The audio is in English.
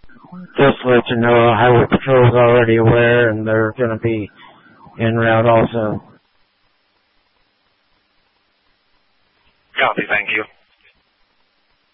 Just to let you know, Highway Patrol is already aware, and they're going to be en route also. Copy, thank you.